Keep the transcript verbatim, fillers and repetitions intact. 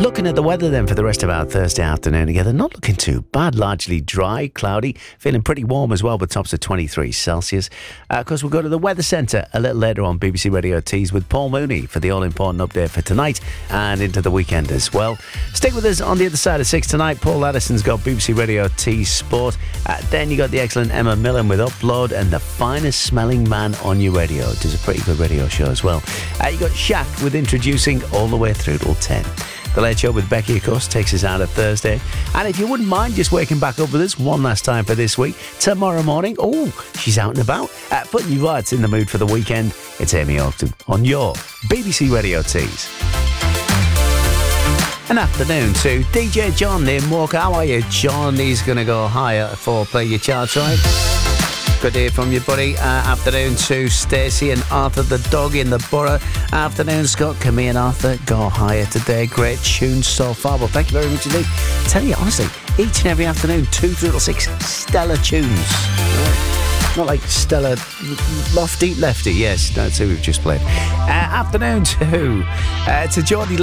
Looking at the weather then for the rest of our Thursday afternoon together, not looking too bad. Largely dry, cloudy, feeling pretty warm as well with tops of twenty-three Celsius. Uh, of course, we'll go to the Weather Centre a little later on B B C Radio Tees with Paul Mooney for the all-important update for tonight and into the weekend as well. Stick with us on the other side of six tonight. Paul Addison's got B B C Radio Tees Sport. Uh, then you got the excellent Emma Millen with Upload and the finest smelling man on your radio. Does a pretty good radio show as well. Uh, you got Shaq with Introducing all the way through till ten. The Late Show with Becky, of course, takes us out of Thursday. And if you wouldn't mind just waking back up with us one last time for this week, tomorrow morning, oh, she's out and about, uh, putting you right in the mood for the weekend. It's Amy Oakton on your B B C Radio Tees. An afternoon to D J John in Walker. How are you, John? He's going to go higher for Play Your Charts, right? Good to hear from you, buddy. Uh, afternoon to Stacey and Arthur the dog in the borough. Afternoon, Scott. Camille and Arthur go higher today. Great tunes so far. Well, thank you very much indeed. I tell you, honestly, each and every afternoon, two through to six, stellar tunes. Right? Not like Stella Lofty Lefty. Yes, that's who we've just played. Uh, afternoon to, uh, to Geordie